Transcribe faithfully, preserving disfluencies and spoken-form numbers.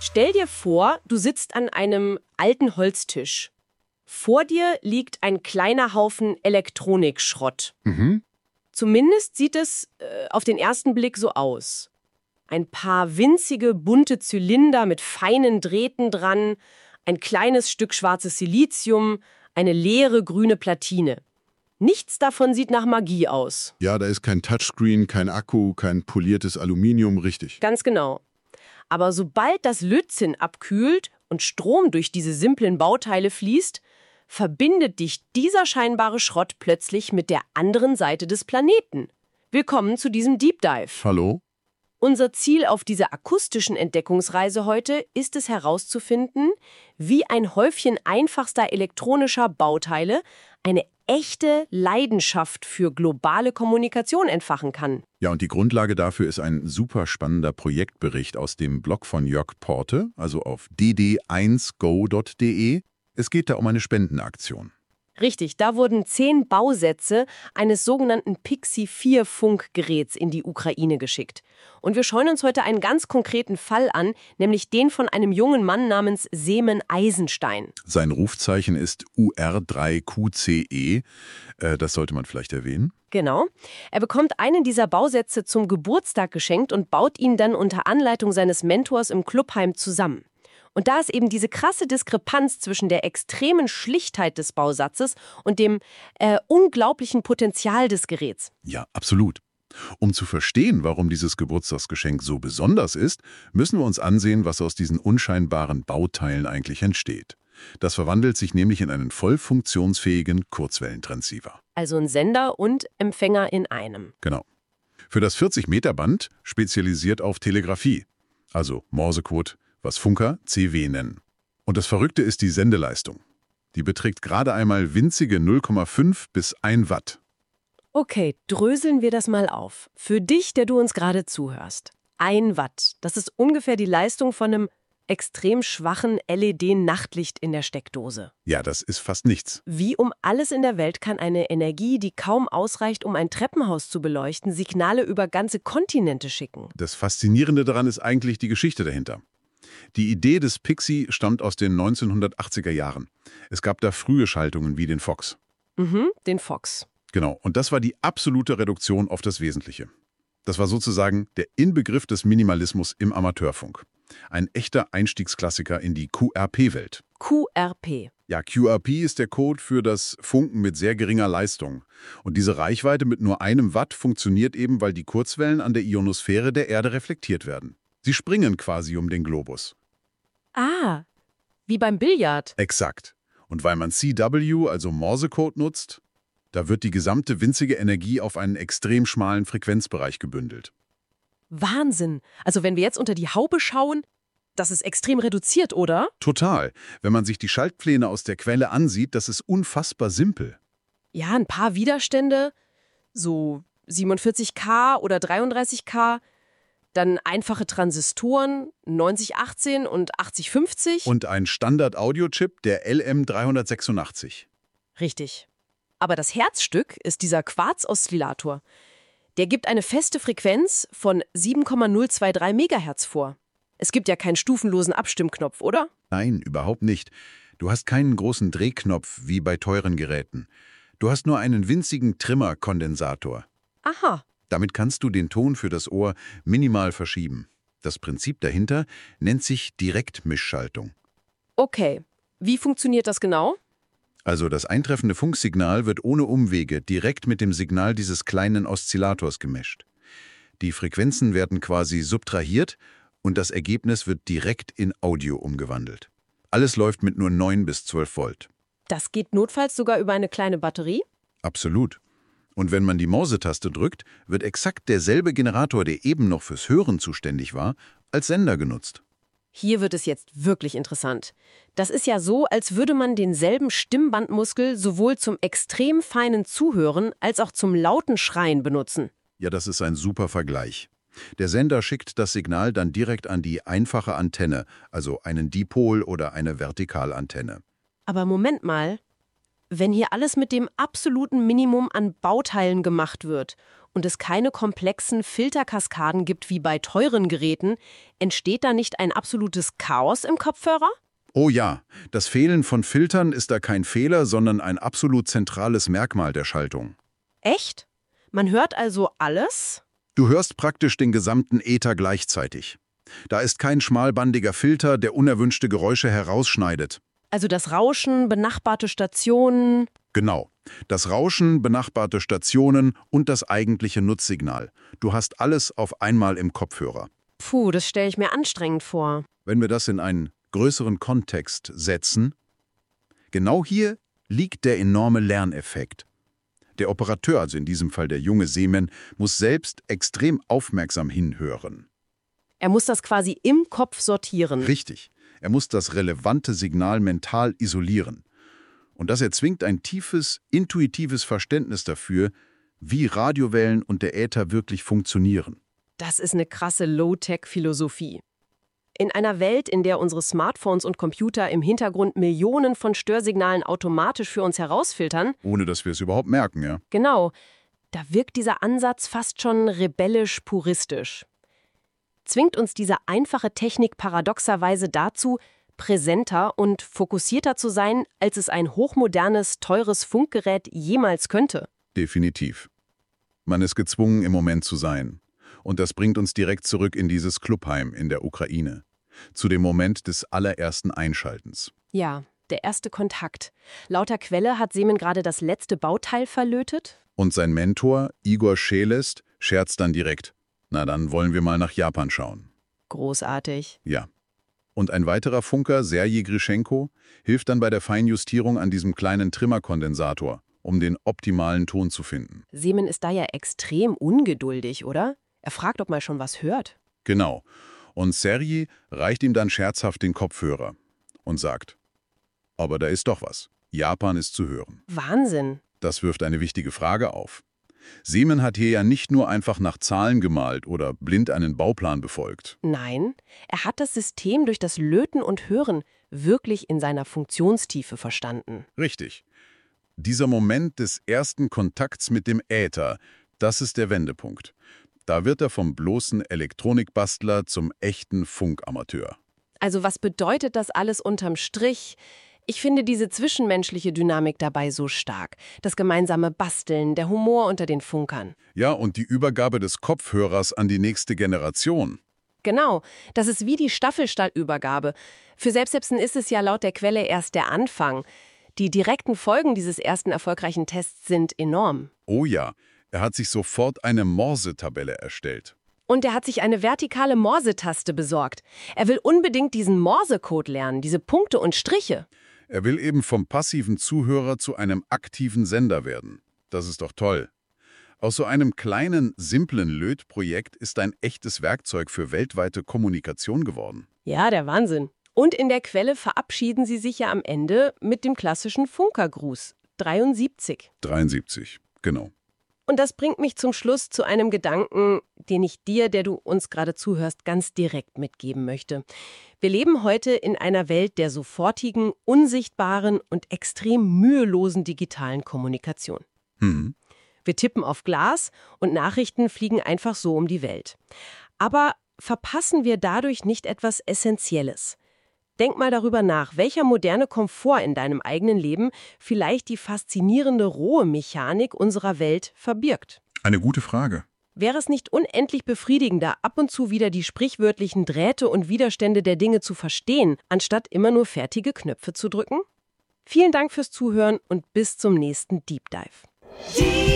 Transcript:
Stell dir vor, du sitzt an einem alten Holztisch. Vor dir liegt ein kleiner Haufen Elektronikschrott. Mhm. Zumindest sieht es äh, auf den ersten Blick so aus. Ein paar winzige, bunte Zylinder mit feinen Drähten dran, ein kleines Stück schwarzes Silizium, eine leere grüne Platine. Nichts davon sieht nach Magie aus. Ja, da ist kein Touchscreen, kein Akku, kein poliertes Aluminium, richtig. Ganz genau. Aber sobald das Lötzinn abkühlt und Strom durch diese simplen Bauteile fließt, verbindet dich dieser scheinbare Schrott plötzlich mit der anderen Seite des Planeten. Willkommen zu diesem Deep Dive. Hallo? Unser Ziel auf dieser akustischen Entdeckungsreise heute ist es herauszufinden, wie ein Häufchen einfachster elektronischer Bauteile eine echte Leidenschaft für globale Kommunikation entfachen kann. Ja, und die Grundlage dafür ist ein super spannender Projektbericht aus dem Blog von Jörg Porte, also auf d d eins go punkt d e. Es geht da um eine Spendenaktion. Richtig, da wurden zehn Bausätze eines sogenannten Pixie vier Funkgeräts in die Ukraine geschickt. Und wir schauen uns heute einen ganz konkreten Fall an, nämlich den von einem jungen Mann namens Semen Eisenstein. Sein Rufzeichen ist U R drei Q C E. Äh, das sollte man vielleicht erwähnen. Genau. Er bekommt einen dieser Bausätze zum Geburtstag geschenkt und baut ihn dann unter Anleitung seines Mentors im Clubheim zusammen. Und da ist eben diese krasse Diskrepanz zwischen der extremen Schlichtheit des Bausatzes und dem äh, unglaublichen Potenzial des Geräts. Ja, absolut. Um zu verstehen, warum dieses Geburtstagsgeschenk so besonders ist, müssen wir uns ansehen, was aus diesen unscheinbaren Bauteilen eigentlich entsteht. Das verwandelt sich nämlich in einen voll funktionsfähigen Kurzwellentransceiver. Also ein Sender und Empfänger in einem. Genau. Für das vierzig Meter Band spezialisiert auf Telegrafie, also Morsecode, was Funker C W nennen. Und das Verrückte ist die Sendeleistung. Die beträgt gerade einmal winzige null Komma fünf bis ein Watt. Okay, dröseln wir das mal auf. Für dich, der du uns gerade zuhörst. Ein Watt, das ist ungefähr die Leistung von einem extrem schwachen L E D-Nachtlicht in der Steckdose. Ja, das ist fast nichts. Wie um alles in der Welt kann eine Energie, die kaum ausreicht, um ein Treppenhaus zu beleuchten, Signale über ganze Kontinente schicken? Das Faszinierende daran ist eigentlich die Geschichte dahinter. Die Idee des Pixie stammt aus den neunzehnhundertachtziger Jahren. Es gab da frühe Schaltungen wie den Fox. Mhm, den Fox. Genau, und das war die absolute Reduktion auf das Wesentliche. Das war sozusagen der Inbegriff des Minimalismus im Amateurfunk. Ein echter Einstiegsklassiker in die Q R P-Welt. Q R P. Ja, Q R P ist der Code für das Funken mit sehr geringer Leistung. Und diese Reichweite mit nur einem Watt funktioniert eben, weil die Kurzwellen an der Ionosphäre der Erde reflektiert werden. Sie springen quasi um den Globus. Ah, wie beim Billard. Exakt. Und weil man C W, also Morsecode, nutzt, da wird die gesamte winzige Energie auf einen extrem schmalen Frequenzbereich gebündelt. Wahnsinn. Also wenn wir jetzt unter die Haube schauen, das ist extrem reduziert, oder? Total. Wenn man sich die Schaltpläne aus der Quelle ansieht, das ist unfassbar simpel. Ja, ein paar Widerstände, so siebenundvierzig K oder dreiunddreißig K, dann einfache Transistoren, neunzig achtzehn und achtzig fünfzig. Und ein Standard-Audio-Chip, der L M dreihundertsechsundachtzig. Richtig. Aber das Herzstück ist dieser Quarz-Oszillator. Der gibt eine feste Frequenz von sieben Komma null zwei drei Megahertz vor. Es gibt ja keinen stufenlosen Abstimmknopf, oder? Nein, überhaupt nicht. Du hast keinen großen Drehknopf wie bei teuren Geräten. Du hast nur einen winzigen Trimmer-Kondensator. Aha. Damit kannst du den Ton für das Ohr minimal verschieben. Das Prinzip dahinter nennt sich Direktmischschaltung. Okay. Wie funktioniert das genau? Also das eintreffende Funksignal wird ohne Umwege direkt mit dem Signal dieses kleinen Oszillators gemischt. Die Frequenzen werden quasi subtrahiert und das Ergebnis wird direkt in Audio umgewandelt. Alles läuft mit nur neun bis zwölf Volt. Das geht notfalls sogar über eine kleine Batterie? Absolut. Und wenn man die Mausetaste drückt, wird exakt derselbe Generator, der eben noch fürs Hören zuständig war, als Sender genutzt. Hier wird es jetzt wirklich interessant. Das ist ja so, als würde man denselben Stimmbandmuskel sowohl zum extrem feinen Zuhören als auch zum lauten Schreien benutzen. Ja, das ist ein super Vergleich. Der Sender schickt das Signal dann direkt an die einfache Antenne, also einen Dipol oder eine Vertikalantenne. Aber Moment mal, wenn hier alles mit dem absoluten Minimum an Bauteilen gemacht wird und es keine komplexen Filterkaskaden gibt wie bei teuren Geräten, entsteht da nicht ein absolutes Chaos im Kopfhörer? Oh ja, das Fehlen von Filtern ist da kein Fehler, sondern ein absolut zentrales Merkmal der Schaltung. Echt? Man hört also alles? Du hörst praktisch den gesamten Äther gleichzeitig. Da ist kein schmalbandiger Filter, der unerwünschte Geräusche herausschneidet. Also das Rauschen, benachbarte Stationen. Genau. Das Rauschen, benachbarte Stationen und das eigentliche Nutzsignal. Du hast alles auf einmal im Kopfhörer. Puh, das stelle ich mir anstrengend vor. Wenn wir das in einen größeren Kontext setzen, genau hier liegt der enorme Lerneffekt. Der Operateur, also in diesem Fall der junge Seeman, muss selbst extrem aufmerksam hinhören. Er muss das quasi im Kopf sortieren. Richtig. Er muss das relevante Signal mental isolieren. Und das erzwingt ein tiefes, intuitives Verständnis dafür, wie Radiowellen und der Äther wirklich funktionieren. Das ist eine krasse Low-Tech-Philosophie. In einer Welt, in der unsere Smartphones und Computer im Hintergrund Millionen von Störsignalen automatisch für uns herausfiltern, Ohne dass wir es überhaupt merken, ja? genau, da wirkt dieser Ansatz fast schon rebellisch-puristisch. Zwingt uns diese einfache Technik paradoxerweise dazu, präsenter und fokussierter zu sein, als es ein hochmodernes, teures Funkgerät jemals könnte. Definitiv. Man ist gezwungen, im Moment zu sein. Und das bringt uns direkt zurück in dieses Clubheim in der Ukraine. Zu dem Moment des allerersten Einschaltens. Ja, der erste Kontakt. Laut der Quelle hat Seeman gerade das letzte Bauteil verlötet. Und sein Mentor, Igor Schelest, scherzt dann direkt: Na, dann wollen wir mal nach Japan schauen. Großartig. Ja. Und ein weiterer Funker, Sergej Grischenko, hilft dann bei der Feinjustierung an diesem kleinen Trimmerkondensator, um den optimalen Ton zu finden. Seeman ist da ja extrem ungeduldig, oder? Er fragt, ob man schon was hört. Genau. Und Sergej reicht ihm dann scherzhaft den Kopfhörer und sagt: Aber da ist doch was. Japan ist zu hören. Wahnsinn. Das wirft eine wichtige Frage auf. Seeman hat hier ja nicht nur einfach nach Zahlen gemalt oder blind einen Bauplan befolgt. Nein, er hat das System durch das Löten und Hören wirklich in seiner Funktionstiefe verstanden. Richtig. Dieser Moment des ersten Kontakts mit dem Äther, das ist der Wendepunkt. Da wird er vom bloßen Elektronikbastler zum echten Funkamateur. Also was bedeutet das alles unterm Strich? Ich finde diese zwischenmenschliche Dynamik dabei so stark. Das gemeinsame Basteln, der Humor unter den Funkern. Ja, und die Übergabe des Kopfhörers an die nächste Generation. Genau, das ist wie die Staffelstallübergabe. Für Selbstepsen ist es ja laut der Quelle erst der Anfang. Die direkten Folgen dieses ersten erfolgreichen Tests sind enorm. Oh ja, er hat sich sofort eine Morse-Tabelle erstellt. Und er hat sich eine vertikale Morse-Taste besorgt. Er will unbedingt diesen Morse-Code lernen, diese Punkte und Striche. Er will eben vom passiven Zuhörer zu einem aktiven Sender werden. Das ist doch toll. Aus so einem kleinen, simplen Lötprojekt ist ein echtes Werkzeug für weltweite Kommunikation geworden. Ja, der Wahnsinn. Und in der Quelle verabschieden sie sich ja am Ende mit dem klassischen Funkergruß. dreiundsiebzig. dreiundsiebzig, genau. Und das bringt mich zum Schluss zu einem Gedanken, den ich dir, der du uns gerade zuhörst, ganz direkt mitgeben möchte. Wir leben heute in einer Welt der sofortigen, unsichtbaren und extrem mühelosen digitalen Kommunikation. Mhm. Wir tippen auf Glas und Nachrichten fliegen einfach so um die Welt. Aber verpassen wir dadurch nicht etwas Essentielles? Denk mal darüber nach, welcher moderne Komfort in deinem eigenen Leben vielleicht die faszinierende rohe Mechanik unserer Welt verbirgt. Eine gute Frage. Wäre es nicht unendlich befriedigender, ab und zu wieder die sprichwörtlichen Drähte und Widerstände der Dinge zu verstehen, anstatt immer nur fertige Knöpfe zu drücken? Vielen Dank fürs Zuhören und bis zum nächsten Deep Dive.